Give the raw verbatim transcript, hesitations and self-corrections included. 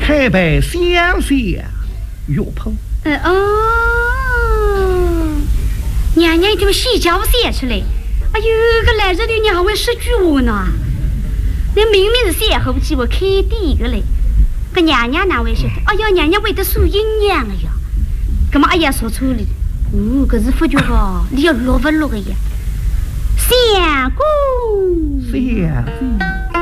太白相思呀，岳鹏。 呃哦，娘娘怎么洗脚写出来？哎呦，个来日的娘会说句话呢？那明明是三后期我开第一个嘞，个娘娘哪会晓得？哎呀，娘娘为得数阴阳了呀！干嘛哎呀说错了？哦，可是发觉个你要落不落个呀？相公， 相公。